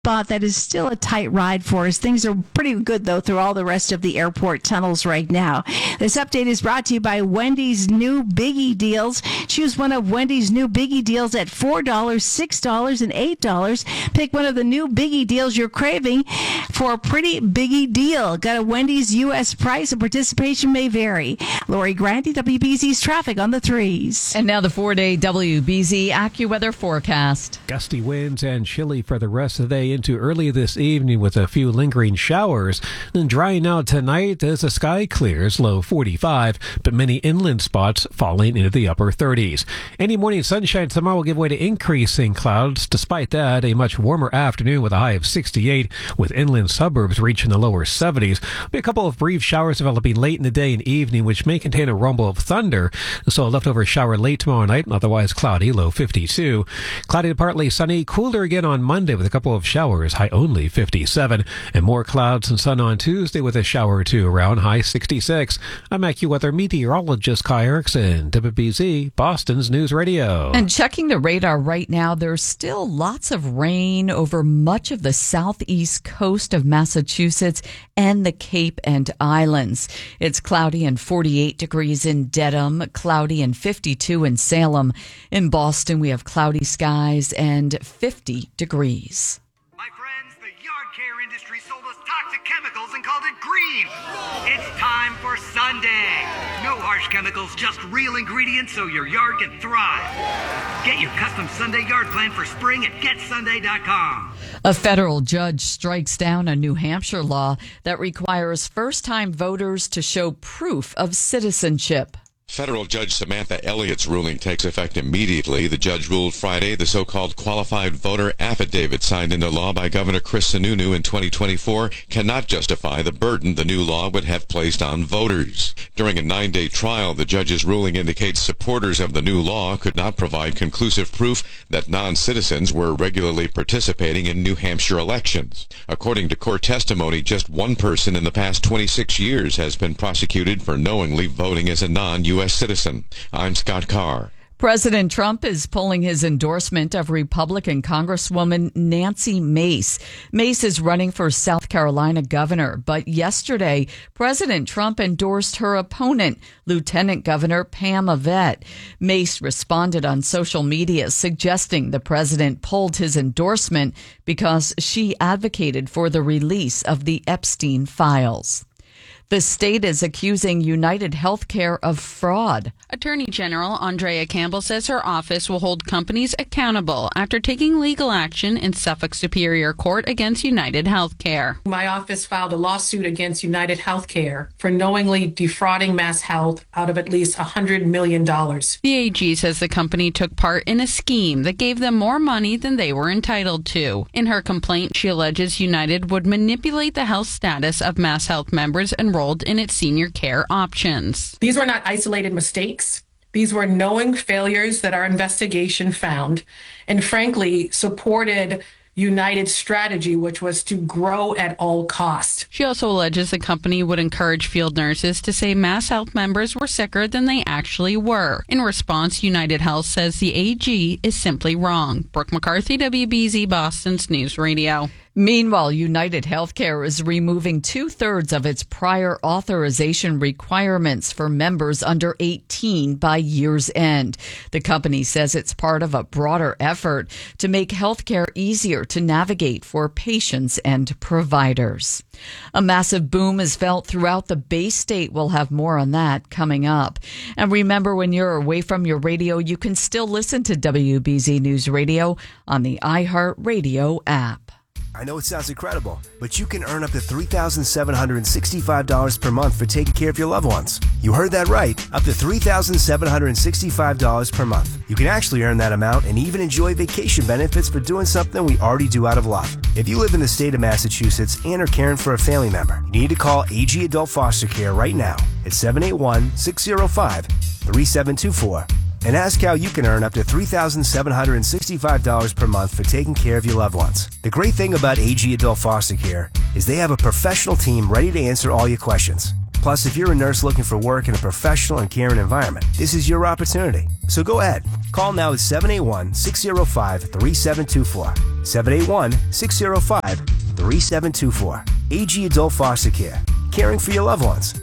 spot that is still a tight ride for us. Things are pretty good, though, through all the rest of the airport tunnels right now. This update is brought to you by Wendy's new Biggie Deals. Choose one of Wendy's new Biggie Deals at $4, $6, and $8. Pick one of the new Biggie Deals you're craving for a pretty Biggie deal. Got a Wendy's U.S. price, and participation may vary. Lori Grandi, WBZ's traffic on the 3s. And now the 4-day WBZ AccuWeather forecast. Gusty winds and chilly for the rest of the day into early this evening with a few lingering showers. Then drying out tonight as the sky clears, low 45, but many inland spots falling into the upper 30s. Any morning sunshine tomorrow will give way to increasing clouds. Despite that, a much warmer afternoon with a high of 68, with inland suburbs reaching the lower 70s. There'll be a couple of brief showers developing late in the day and evening, which may contain a rumble of thunder. So a leftover shower late tomorrow night, otherwise cloudy, low 52. Cloudy to partly sunny, cooler again on Monday with a couple of showers, high only 57. And more clouds and sun on Tuesday with a shower or two around, high 66. I'm AccuWeather meteorologist Kai Erickson, WBZ, Boston's News Radio. And checking the radar right now, there's still lots of rain over much of the southeast coast of Massachusetts and the Cape and Islands. It's cloudy and 48 degrees in Dedham, cloudy and 52 in Salem. In Boston, we have cloudy skies and 50 degrees. My friends, the yard care industry sold us toxic chemicals and called it green. It's time for Sunday. No harsh chemicals, just real ingredients so your yard can thrive. Get your custom Sunday yard plan for spring at getsunday.com. A federal judge strikes down a New Hampshire law that requires first-time voters to show proof of citizenship. Federal Judge Samantha Elliott's ruling takes effect immediately. The judge ruled Friday the so-called qualified voter affidavit signed into law by Governor Chris Sununu in 2024 cannot justify the burden the new law would have placed on voters. During a 9-day trial, the judge's ruling indicates supporters of the new law could not provide conclusive proof that non-citizens were regularly participating in New Hampshire elections. According to court testimony, just one person in the past 26 years has been prosecuted for knowingly voting as a non-U.S. citizen. I'm Scott Carr. President Trump is pulling his endorsement of Republican Congresswoman Nancy Mace. Mace is running for South Carolina governor, but yesterday, President Trump endorsed her opponent, Lieutenant Governor Pam Avett. Mace responded on social media suggesting the president pulled his endorsement because she advocated for the release of the Epstein files. The state is accusing United Healthcare of fraud. Attorney General Andrea Campbell says her office will hold companies accountable after taking legal action in Suffolk Superior Court against United Healthcare. My office filed a lawsuit against United Healthcare for knowingly defrauding MassHealth out of at least $100 million. The AG says the company took part in a scheme that gave them more money than they were entitled to. In her complaint, she alleges United would manipulate the health status of MassHealth members enrolled in its senior care options. These were not isolated mistakes. These were knowing failures that our investigation found, and frankly, supported United's strategy, which was to grow at all costs. She also alleges the company would encourage field nurses to say MassHealth members were sicker than they actually were. In response, United Health says the AG is simply wrong. Brooke McCarthy, WBZ, Boston's News Radio. Meanwhile, United Healthcare is removing 2/3 of its prior authorization requirements for members under 18 by year's end. The company says it's part of a broader effort to make healthcare easier to navigate for patients and providers. A massive boom is felt throughout the Bay State. We'll have more on that coming up. And remember, when you're away from your radio, you can still listen to WBZ News Radio on the iHeartRadio app. I know it sounds incredible, but you can earn up to $3,765 per month for taking care of your loved ones. You heard that right, up to $3,765 per month. You can actually earn that amount and even enjoy vacation benefits for doing something we already do out of love. If you live in the state of Massachusetts and are caring for a family member, you need to call AG Adult Foster Care right now at 781-605-3724. And ask how you can earn up to $3,765 per month for taking care of your loved ones. The great thing about AG Adult Foster Care is they have a professional team ready to answer all your questions. Plus, if you're a nurse looking for work in a professional and caring environment, this is your opportunity. So go ahead. Call now at 781-605-3724. 781-605-3724. AG Adult Foster Care. Caring for your loved ones.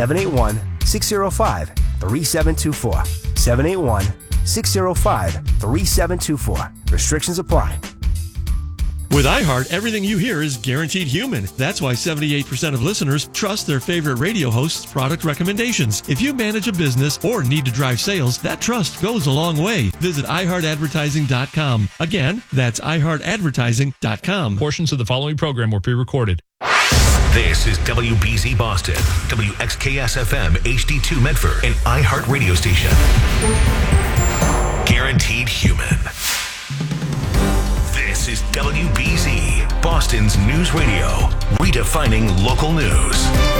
781-605-3724. 781-605-3724. Restrictions apply. With iHeart, everything you hear is guaranteed human. That's why 78% of listeners trust their favorite radio host's product recommendations. If you manage a business or need to drive sales, that trust goes a long way. Visit iHeartAdvertising.com. Again, that's iHeartAdvertising.com. Portions of the following program were pre-recorded. This is WBZ Boston, WXKS-FM HD2 Medford, an iHeart radio station. Guaranteed human. This is WBZ, Boston's news radio, redefining local news.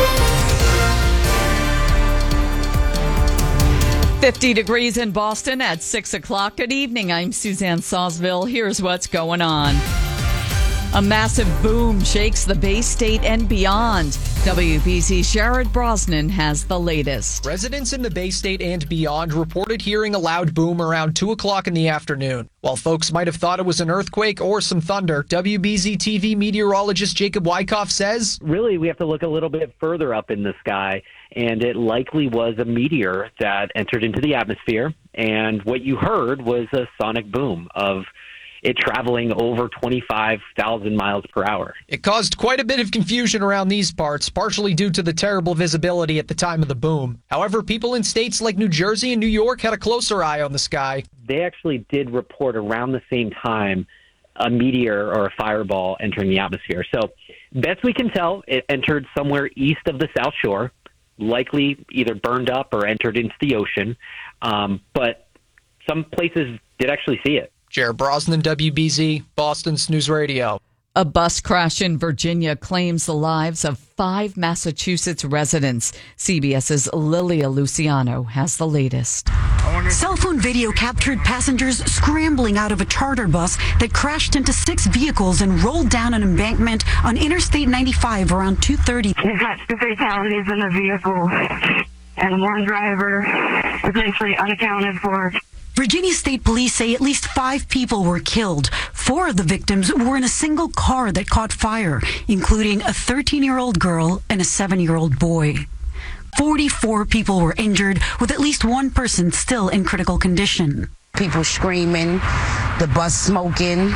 50 degrees in Boston at 6 o'clock. Good evening. I'm Suzanne Sawsville. Here's what's going on. A massive boom shakes the Bay State and beyond. WBZ's Sherrod Brosnan has the latest. Residents in the Bay State and beyond reported hearing a loud boom around 2 o'clock in the afternoon. While folks might have thought it was an earthquake or some thunder, WBZ TV meteorologist Jacob Wyckoff says, really, we have to look a little bit further up in the sky, and it likely was a meteor that entered into the atmosphere. And what you heard was a sonic boom of it traveling over 25,000 miles per hour. It caused quite a bit of confusion around these parts, partially due to the terrible visibility at the time of the boom. However, people in states like New Jersey and New York had a closer eye on the sky. They actually did report around the same time a meteor or a fireball entering the atmosphere. So, best we can tell, it entered somewhere east of the South Shore, likely either burned up or entered into the ocean. But some places did actually see it. Jared Brosnan, WBZ, Boston's News Radio. A bus crash in Virginia claims the lives of 5 Massachusetts residents. CBS's Lilia Luciano has the latest. Cell phone video captured passengers scrambling out of a charter bus that crashed into 6 vehicles and rolled down an embankment on Interstate 95 around 2:30. We've got 2 fatalities in the vehicle and 1 driver potentially unaccounted for. Virginia State Police say at least 5 people were killed. 4 of the victims were in a single car that caught fire, including a 13-year-old girl and a 7-year-old boy. 44 people were injured, with at least 1 person still in critical condition. People screaming, the bus smoking.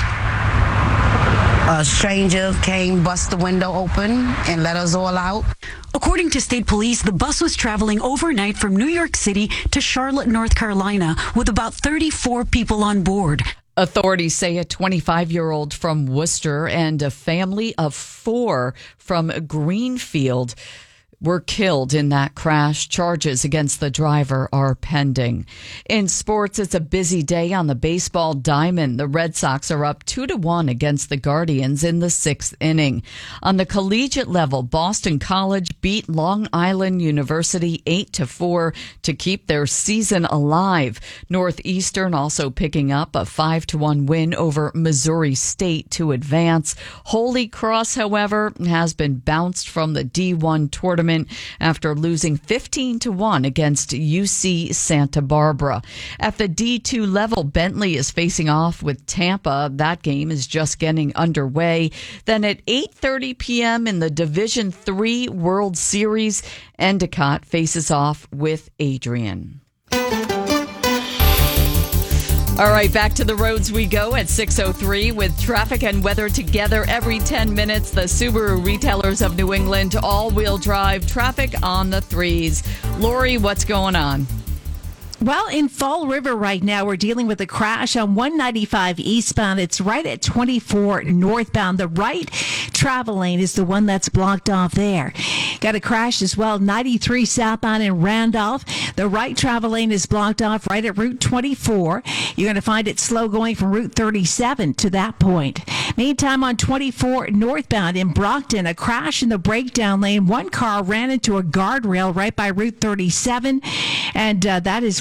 A stranger came, bust the window open, and let us all out. According to state police, the bus was traveling overnight from New York City to Charlotte, North Carolina, with about 34 people on board. Authorities say a 25-year-old from Worcester and a family of 4 from Greenfield were killed in that crash. Charges against the driver are pending. In sports, it's a busy day on the baseball diamond. The Red Sox are up 2-1 against the Guardians in the 6th inning. On the collegiate level, Boston College beat Long Island University 8-4 to keep their season alive. Northeastern also picking up a 5-1 win over Missouri State to advance. Holy Cross, however, has been bounced from the D1 tournament after losing 15-1 against UC Santa Barbara. At the D2 level, Bentley is facing off with Tampa. That game is just getting underway. Then at 8:30 p.m. in the Division III World Series, Endicott faces off with Adrian. All right, back to the roads we go at 6:03 with traffic and weather together every 10 minutes. The Subaru retailers of New England, all-wheel drive traffic on the 3s. Lori, what's going on? Well, in Fall River right now, we're dealing with a crash on 195 eastbound. It's right at 24 northbound. The right travel lane is the one that's blocked off there. Got a crash as well, 93 southbound in Randolph. The right travel lane is blocked off right at Route 24. You're going to find it slow going from Route 37 to that point. Meantime, on 24 northbound in Brockton, a crash in the breakdown lane. One car ran into a guardrail right by Route 37, and that is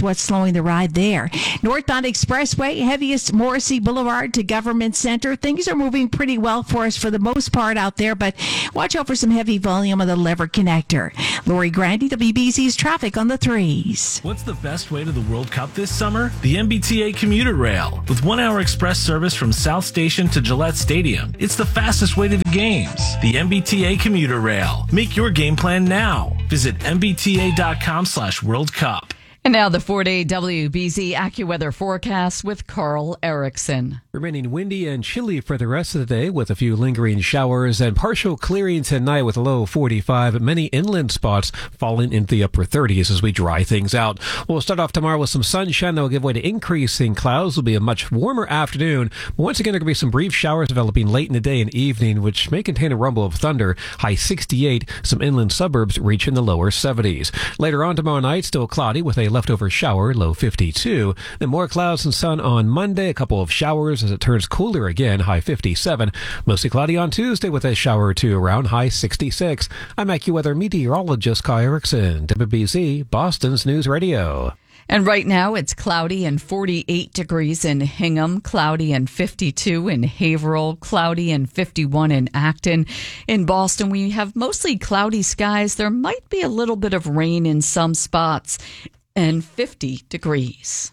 what's slowing the ride there. Northbound Expressway, heaviest Morrissey Boulevard to Government Center. Things are moving pretty well for us for the most part out there, but watch out for some heavy volume on the Lever Connector. Lori Grandy, WBZ's traffic on the 3s. What's the best way to the World Cup this summer? The MBTA Commuter Rail. With 1-hour express service from South Station to Gillette Stadium, it's the fastest way to the games. The MBTA Commuter Rail. Make your game plan now. Visit mbta.com/World Cup. And now the 4-day WBZ AccuWeather forecast with Carl Erickson. Remaining windy and chilly for the rest of the day with a few lingering showers and partial clearing tonight with a low 45. Many inland spots falling into the upper 30s as we dry things out. We'll start off tomorrow with some sunshine that will give way to increasing clouds. It'll be a much warmer afternoon. But once again, there could be some brief showers developing late in the day and evening, which may contain a rumble of thunder. High 68. Some inland suburbs reaching the lower 70s. Later on tomorrow night, still cloudy with a leftover shower, low 52. Then more clouds and sun on Monday. A couple of showers as it turns cooler again, high 57. Mostly cloudy on Tuesday with a shower or two around, high 66. I'm AccuWeather meteorologist Kai Erickson, WBZ, Boston's News Radio. And right now it's cloudy and 48 degrees in Hingham, cloudy and 52 in Haverhill, cloudy and 51 in Acton. In Boston, we have mostly cloudy skies. There might be a little bit of rain in some spots and 50 degrees.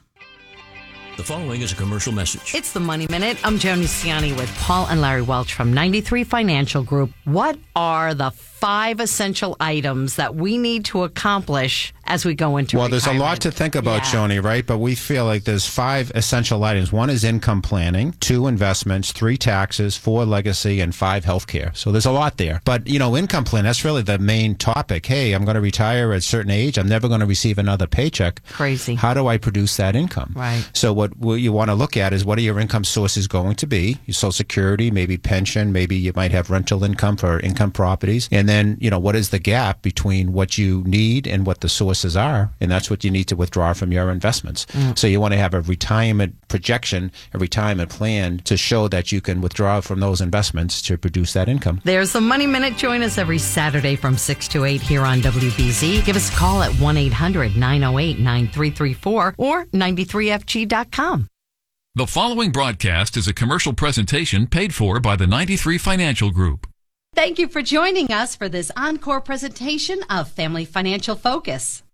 The following is a commercial message. It's the Money Minute. I'm Joni Ciani with Paul and Larry Welch from 93 Financial Group. What are the 5 essential items that we need to accomplish as we go into retirement? There's a lot to think about, Joni, right? But we feel like there's 5 essential items. 1 is income planning, 2 investments, 3 taxes, 4 legacy, and 5 healthcare. So there's a lot there. But, income plan, that's really the main topic. Hey, I'm going to retire at a certain age. I'm never going to receive another paycheck. Crazy. How do I produce that income? Right. So what you want to look at is what are your income sources going to be? Your Social Security, maybe pension, maybe you might have rental income for income properties. And then, what is the gap between what you need and what the sources are? And that's what you need to withdraw from your investments. So you want to have a retirement projection, a retirement plan to show that you can withdraw from those investments to produce that income. There's the Money Minute. Join us every Saturday from 6 to 8 here on WBZ. Give us a call at 1-800-908-9334 or 93FG.com. The following broadcast is a commercial presentation paid for by the 93 Financial Group. Thank you for joining us for this encore presentation of Family Financial Focus.